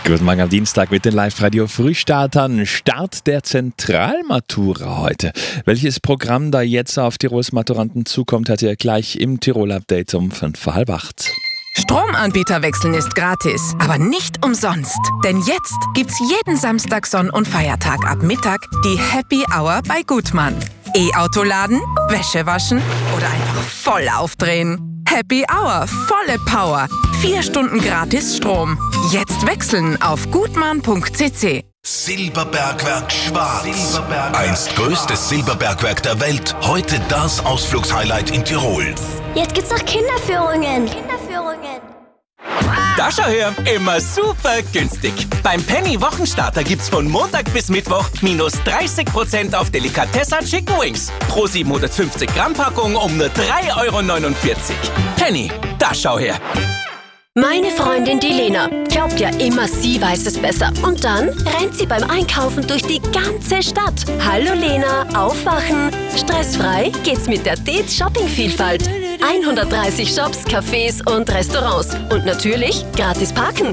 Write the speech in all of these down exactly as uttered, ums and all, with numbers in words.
Guten Morgen am Dienstag mit den Live-Radio-Frühstartern. Start der Zentralmatura heute. Welches Programm da jetzt auf Tirols Maturanten zukommt, hat ihr gleich im Tirol-Update um fünf vor halb acht. Stromanbieter wechseln ist gratis, aber nicht umsonst. Denn jetzt gibt's jeden Samstag, Sonn- und Feiertag ab Mittag die Happy Hour bei Gutmann. E-Auto laden, Wäsche waschen oder einfach voll aufdrehen. Happy Hour, volle Power. Vier Stunden gratis Strom. Jetzt wechseln auf gutmann punkt c c. Silberbergwerk Schwarz. Silberbergwerk. Einst größtes Silberbergwerk der Welt. Heute das Ausflugshighlight in Tirol. Jetzt gibt's noch Kinderführungen. Kinderführungen. Da schau her, immer super günstig. Beim Penny Wochenstarter gibt's von Montag bis Mittwoch minus dreißig Prozent auf Delikatessa Chicken Wings. Pro siebenhundertfünfzig Gramm Packung um nur drei Euro neunundvierzig. Penny, da schau her. Meine Freundin, die Lena, glaubt ja immer, sie weiß es besser. Und dann rennt sie beim Einkaufen durch die ganze Stadt. Hallo Lena, aufwachen. Stressfrei geht's mit der D E T S Shopping-Vielfalt. hundertdreißig Shops, Cafés und Restaurants. Und natürlich gratis parken.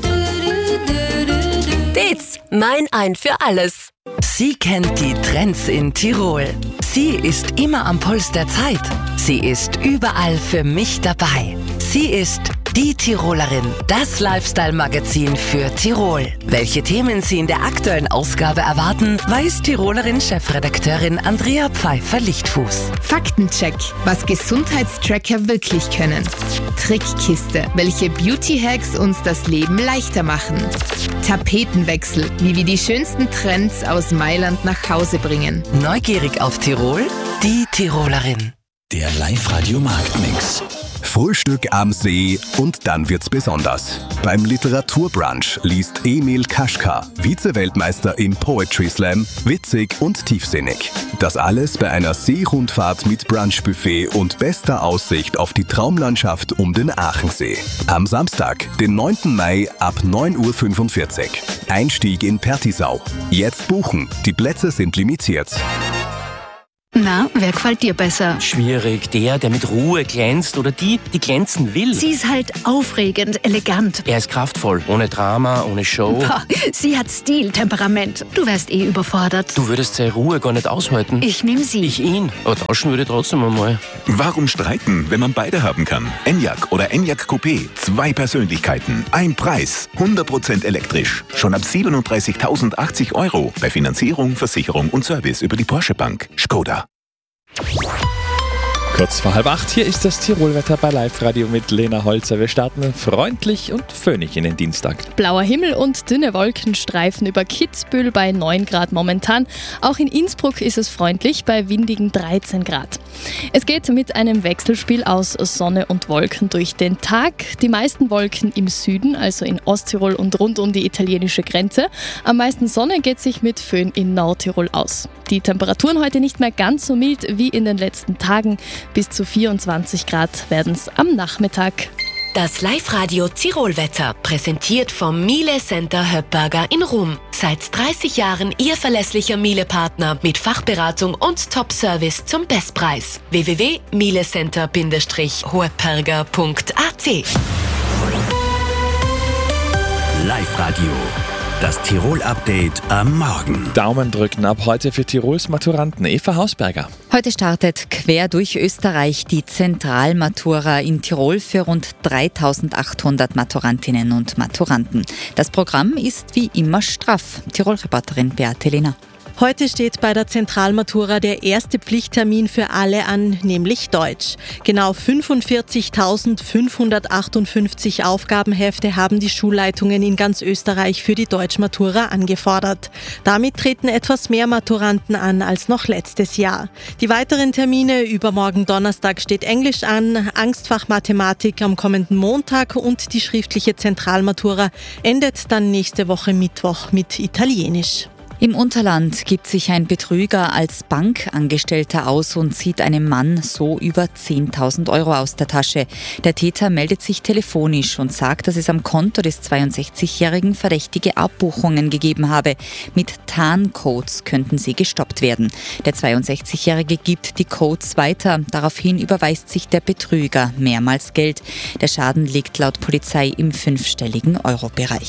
D E T S, mein Ein für alles. Sie kennt die Trends in Tirol. Sie ist immer am Puls der Zeit. Sie ist überall für mich dabei. Sie ist die Tirolerin, das Lifestyle-Magazin für Tirol. Welche Themen Sie in der aktuellen Ausgabe erwarten, weiß Tirolerin-Chefredakteurin Andrea Pfeiffer-Lichtfuß. Faktencheck, was Gesundheitstracker wirklich können. Trickkiste, welche Beauty-Hacks uns das Leben leichter machen. Tapetenwechsel, wie wir die schönsten Trends aus Mailand nach Hause bringen. Neugierig auf Tirol? Die Tirolerin. Der Live-Radio-Marktmix. Frühstück am See und dann wird's besonders. Beim Literaturbrunch liest Emil Kaschka, Vize-Weltmeister im Poetry Slam, witzig und tiefsinnig. Das alles bei einer Seerundfahrt mit Brunchbuffet und bester Aussicht auf die Traumlandschaft um den Aachensee. Am Samstag, den neunten Mai ab neun Uhr fünfundvierzig. Einstieg in Pertisau. Jetzt buchen, die Plätze sind limitiert. Na, wer gefällt dir besser? Schwierig, der, der mit Ruhe glänzt oder die, die glänzen will. Sie ist halt aufregend, elegant. Er ist kraftvoll, ohne Drama, ohne Show. Boah, sie hat Stil, Temperament. Du wärst eh überfordert. Du würdest seine Ruhe gar nicht aushalten. Ich nehm sie. Ich ihn. Aber tauschen würde ich trotzdem einmal. Warum streiten, wenn man beide haben kann? Enyaq oder Enyaq Coupé. Zwei Persönlichkeiten, ein Preis. hundert Prozent elektrisch. Schon ab siebenunddreißigtausendachtzig Euro. Bei Finanzierung, Versicherung und Service über die Porsche Bank. Skoda. Kurz vor halb acht, hier ist das Tirolwetter bei Live-Radio mit Lena Holzer. Wir starten freundlich und föhnig in den Dienstag. Blauer Himmel und dünne Wolkenstreifen über Kitzbühel bei neun Grad momentan. Auch in Innsbruck ist es freundlich bei windigen dreizehn Grad. Es geht mit einem Wechselspiel aus Sonne und Wolken durch den Tag. Die meisten Wolken im Süden, also in Osttirol und rund um die italienische Grenze. Am meisten Sonne geht sich mit Föhn in Nordtirol aus. Die Temperaturen heute nicht mehr ganz so mild wie in den letzten Tagen. Bis zu vierundzwanzig Grad werden es am Nachmittag. Das Live-Radio Tirolwetter, präsentiert vom Miele Center Höppberger in Rom. Seit dreißig Jahren Ihr verlässlicher Miele-Partner mit Fachberatung und Top-Service zum Bestpreis. w w w punkt mielecenter Bindestrich höppberger punkt a t. Live-Radio. Das Tirol-Update am Morgen. Daumen drücken ab heute für Tirols Maturanten. Eva Hausberger. Heute startet quer durch Österreich die Zentralmatura in Tirol für rund dreitausendachthundert Maturantinnen und Maturanten. Das Programm ist wie immer straff. Tirol-Reporterin Beate Lehner. Heute steht bei der Zentralmatura der erste Pflichttermin für alle an, nämlich Deutsch. Genau fünfundvierzigtausendfünfhundertachtundfünfzig Aufgabenhefte haben die Schulleitungen in ganz Österreich für die Deutschmatura angefordert. Damit treten etwas mehr Maturanten an als noch letztes Jahr. Die weiteren Termine: übermorgen Donnerstag steht Englisch an, Angstfach Mathematik am kommenden Montag und die schriftliche Zentralmatura endet dann nächste Woche Mittwoch mit Italienisch. Im Unterland gibt sich ein Betrüger als Bankangestellter aus und zieht einem Mann so über zehntausend Euro aus der Tasche. Der Täter meldet sich telefonisch und sagt, dass es am Konto des zweiundsechzigjährigen verdächtige Abbuchungen gegeben habe. Mit Tarncodes könnten sie gestoppt werden. Der zweiundsechzigjährige gibt die Codes weiter. Daraufhin überweist sich der Betrüger mehrmals Geld. Der Schaden liegt laut Polizei im fünfstelligen Euro-Bereich.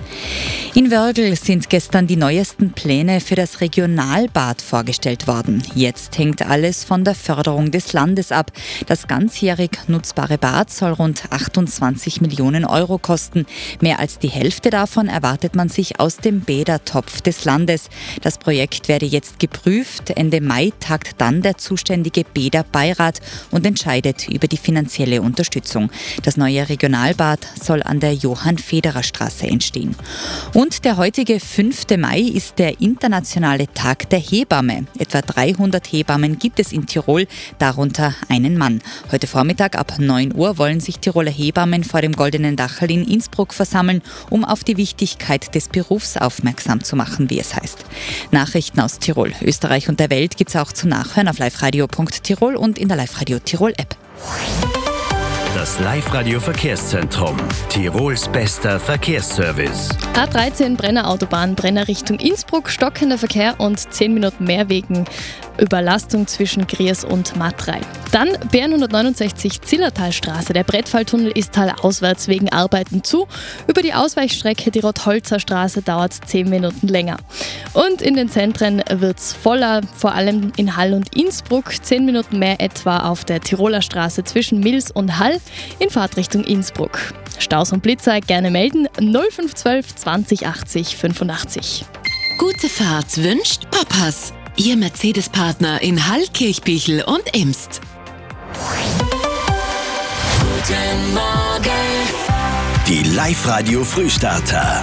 In Wörgl sind gestern die neuesten Pläne für das Regionalbad vorgestellt worden. Jetzt hängt alles von der Förderung des Landes ab. Das ganzjährig nutzbare Bad soll rund achtundzwanzig Millionen Euro kosten. Mehr als die Hälfte davon erwartet man sich aus dem Bädertopf des Landes. Das Projekt werde jetzt geprüft. Ende Mai tagt dann der zuständige Bäderbeirat und entscheidet über die finanzielle Unterstützung. Das neue Regionalbad soll an der Johann-Federer-Straße entstehen. Und der heutige fünfte Mai ist der internationale Tag der Hebamme. Etwa dreihundert Hebammen gibt es in Tirol, darunter einen Mann. Heute Vormittag ab neun Uhr wollen sich Tiroler Hebammen vor dem Goldenen Dachl in Innsbruck versammeln, um auf die Wichtigkeit des Berufs aufmerksam zu machen, wie es heißt. Nachrichten aus Tirol, Österreich und der Welt gibt es auch zum Nachhören auf liveradio punkt tirol und in der Live-Radio Tirol App. Das Live-Radio-Verkehrszentrum. Tirols bester Verkehrsservice. A dreizehn Brenner Autobahn, Brenner Richtung Innsbruck, stockender Verkehr und zehn Minuten mehr wegen Überlastung zwischen Griers und Matrei. Dann B N hundertneunundsechzig Zillertalstraße. Der Brettfalltunnel ist talauswärts wegen Arbeiten zu. Über die Ausweichstrecke die Rotholzer Straße dauert es zehn Minuten länger. Und in den Zentren wird es voller, vor allem in Hall und Innsbruck. zehn Minuten mehr etwa auf der Tiroler Straße zwischen Mils und Hall in Fahrtrichtung Innsbruck. Staus und Blitzer gerne melden null fünf eins zwei zwanzig achtzig fünfundachtzig. Gute Fahrt wünscht Papas. Ihr Mercedes-Partner in Hall, Kirchbichel und Imst. Guten Morgen. Die Live-Radio Frühstarter.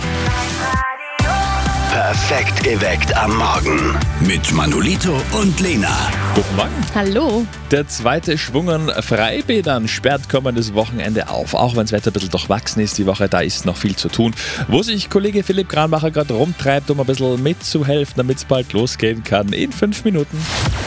Perfekt geweckt am Morgen. Mit Manolito und Lena. Guten Morgen. Hallo. Der zweite Schwung an Freibädern sperrt kommendes Wochenende auf. Auch wenn das Wetter ein bisschen durchwachsen ist die Woche, da ist noch viel zu tun. Wo sich Kollege Philipp Granmacher gerade rumtreibt, um ein bisschen mitzuhelfen, damit es bald losgehen kann. In fünf Minuten.